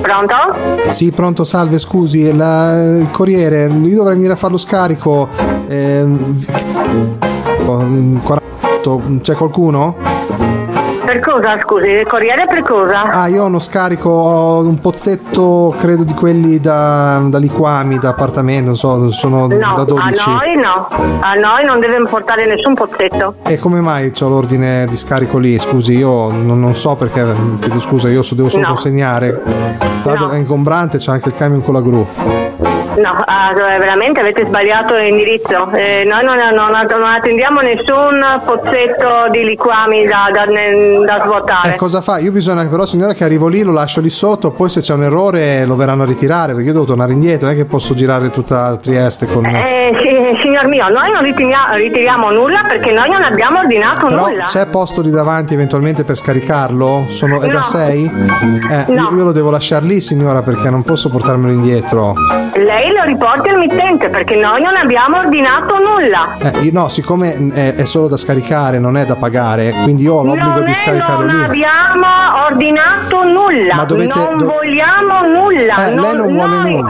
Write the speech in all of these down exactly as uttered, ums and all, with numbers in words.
Pronto? Sì, pronto, salve, scusi, la, il corriere, io dovrei venire a fare lo scarico. Ehm, quaranta, c'è qualcuno? Per cosa, scusi? Il corriere per cosa? Ah, io ho uno scarico, ho un pozzetto, credo di quelli da, da liquami, da appartamento, non so, sono no, da dodici. A noi no, a noi non deve portare nessun pozzetto. E come mai c'ho l'ordine di scarico lì? Scusi, io non, non so perché, chiedo scusa, io devo solo no. consegnare. Tra l'altro no. È ingombrante, c'è anche il camion con la gru. No, ah, veramente avete sbagliato l'indirizzo. Eh, noi non, non, non attendiamo nessun pozzetto di liquami da, da, da svuotare. Eh, cosa fa? Io bisogna però, signora, che arrivo lì, lo lascio lì sotto, poi se c'è un errore lo verranno a ritirare, perché io devo tornare indietro, non è che posso girare tutta Trieste con... Eh, sì, signor mio, noi non ritiriamo, ritiriamo nulla perché noi non abbiamo ordinato però nulla. C'è posto lì davanti eventualmente per scaricarlo? Sono, è no. da sei? Eh, no. io, io lo devo lasciare lì, signora, perché non posso portarmelo indietro. Lei lo riporti al mittente perché noi non abbiamo ordinato nulla. Eh, io, no, siccome è, è solo da scaricare, non è da pagare, quindi io ho l'obbligo non di scaricarlo non lì. Non abbiamo ordinato nulla. Ma dovete, non do... vogliamo nulla. Eh, non, lei non vuole noi... nulla.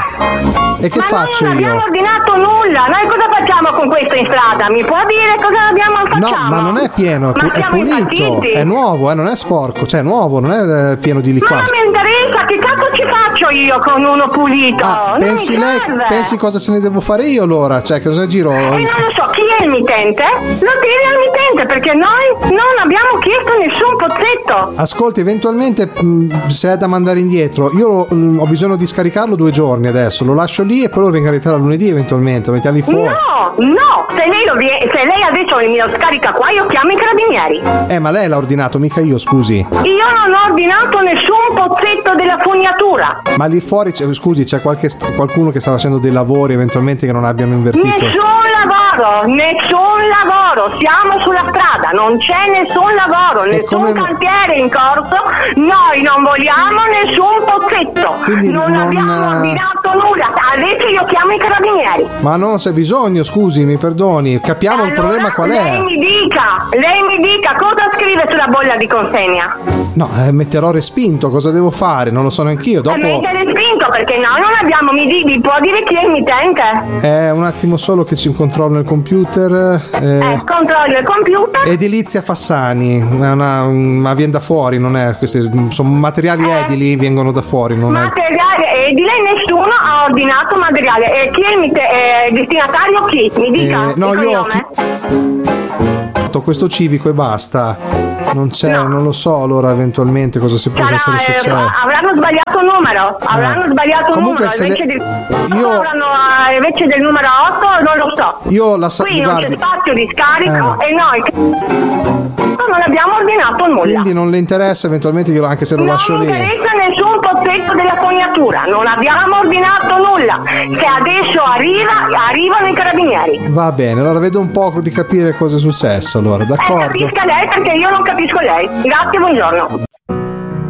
E che Ma faccio noi non io? abbiamo ordinato nulla. Noi cosa facciamo con questo in strada? Mi può dire cosa abbiamo facciamo? No, ma non è pieno, è, ma è pulito, impazziti? è nuovo, eh, non è sporco, cioè è nuovo, non è eh, pieno di Ma liquami. non mi interessa, che cazzo ci faccio io con uno pulito? Ah, non pensi mi lei, serve. pensi cosa ce ne devo fare io allora? Cioè, cosa giro? E non lo so, chi è il mittente? Lo tiri al mittente perché noi non abbiamo chiesto nessun pozzetto. Ascolti, eventualmente mh, se è da mandare indietro, io mh, ho bisogno di scaricarlo due giorni adesso, lo lascio lì e poi lo vengo a ritirare lunedì eventualmente, lo mettiamo lì fuori. No, no, se lei, lo vie- se lei adesso mi lo scarica qua io chiamo i carabinieri. Eh, ma lei l'ha ordinato, mica io, scusi. Io non ho ordinato nessun pozzetto della fognatura. Ma lì fuori, c'è, scusi, c'è qualche, qualcuno che sta facendo dei lavori eventualmente che non abbiano invertito? Nessun lavoro, nessun lavoro, siamo sulla strada, non c'è nessun lavoro, E nessun come- cantiere in corso, noi non vogliamo nessun pozzetto, Quindi non, non- abbiamo ordinato nulla, adesso io chiamo i carabinieri. Ma non c'è bisogno, scusi, mi perdoni, capiamo il Allora, problema qual lei è. mi dica, lei mi dica cosa scrive sulla bolla di consegna. No, eh, metterò respinto, cosa devo fare? Non lo so neanch'io, E dopo... mettere spinto perché noi non abbiamo, mi, di- mi può dire chi è il mittente? Eh, un attimo solo che ci controllo il computer. Eh, Eh, controllo il computer. Edilizia Fassani, è una, ma viene da fuori, non è, questi sono materiali Eh. edili, vengono da fuori, non è... Materiale edile, nessuno ha ordinato materiale. E chi è il mitte- eh, destinatario? Chi? Mi dica. Eh, no, il io ho cognome? ho questo civico e basta. Non c'è, No. non lo so allora eventualmente cosa si può Sarà, essere eh, successo. avranno sbagliato numero. Avranno Eh. sbagliato Comunque, numero. se Invece, le- di... io- avranno, eh, invece del numero otto, non lo so. Io la sa- Qui non guardi, c'è spazio di scarico Eh. e noi non abbiamo ordinato nulla. quindi non le interessa eventualmente io anche se lo Non lascio mi lì. interessa nessun pozzetto della fognatura, non abbiamo ordinato nulla. Se adesso arriva, arrivano i carabinieri. Va bene, allora vedo un po' di capire cosa è successo allora, Eh, d'accordo? capisca lei perché io non capisco lei. Grazie, buongiorno.